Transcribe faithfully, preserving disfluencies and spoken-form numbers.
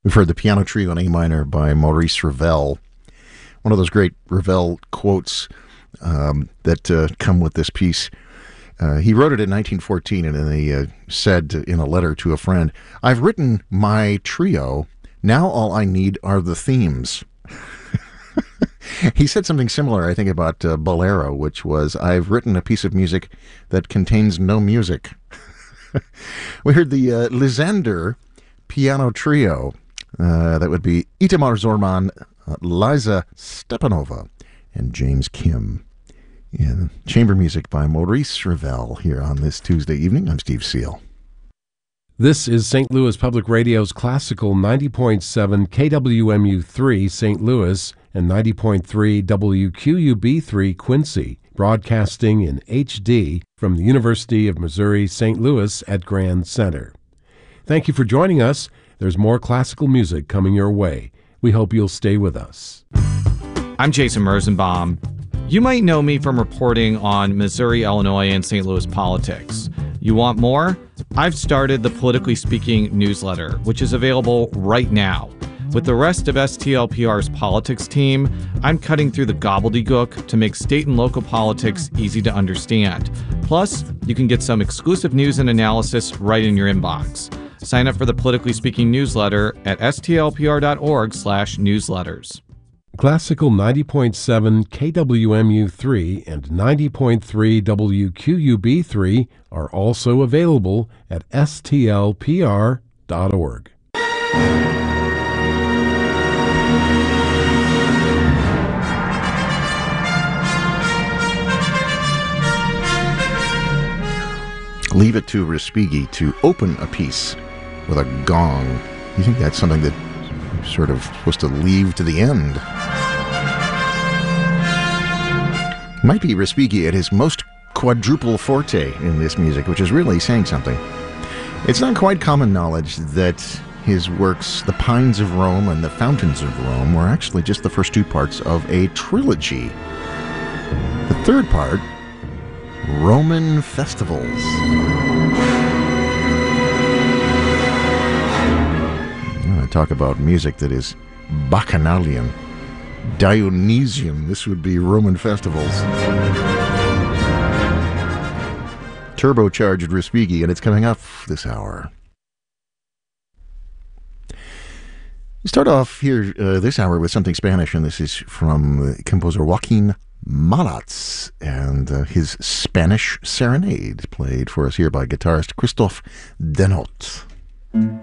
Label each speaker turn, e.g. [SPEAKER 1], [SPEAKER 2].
[SPEAKER 1] We've heard the Piano Trio in A minor by Maurice Ravel. One of those great Ravel quotes um, that uh, come with this piece. Uh, he wrote it in nineteen fourteen, and then he uh, said in a letter to a friend, "I've written my trio. Now all I need are the themes." He said something similar, I think, about uh, Bolero, which was, "I've written a piece of music that contains no music." We heard the uh, Lysander Piano Trio. Uh, that would be Itamar Zorman, uh, Liza Stepanova, and James Kim. Yeah, chamber music by Maurice Ravel here on this Tuesday evening. I'm Steve Seal.
[SPEAKER 2] This is Saint Louis Public Radio's classical ninety point seven K W M U three Saint Louis and ninety point three W Q U B three Quincy, broadcasting in H D from the University of Missouri Saint Louis at Grand Center. Thank you for joining us. There's more classical music coming your way. We hope you'll stay with us.
[SPEAKER 3] I'm Jason Merzenbaum. You might know me from reporting on Missouri, Illinois, and Saint Louis politics. You want more? I've started the Politically Speaking newsletter, which is available right now. With the rest of S T L P R's politics team, I'm cutting through the gobbledygook to make state and local politics easy to understand. Plus, you can get some exclusive news and analysis right in your inbox. Sign up for the Politically Speaking newsletter at stlpr.org slash newsletters.
[SPEAKER 2] Classical ninety point seven K W M U three and ninety point three W Q U B three are also available at S T L P R dot org.
[SPEAKER 1] Leave it to Respighi to open a piece with a gong. You think that's something that you're sort of supposed to leave to the end? Might be Respighi at his most quadruple forte in this music, which is really saying something. It's not quite common knowledge that his works, The Pines of Rome and The Fountains of Rome, were actually just the first two parts of a trilogy. The third part, Roman Festivals. I talk about music that is bacchanalian, Dionysian. This would be Roman Festivals. Turbocharged Respighi, and it's coming up this hour. We start off here uh, this hour with something Spanish, and this is from the composer Joaquin Malatz and uh, his Spanish Serenade, played for us here by guitarist Christophe Denot.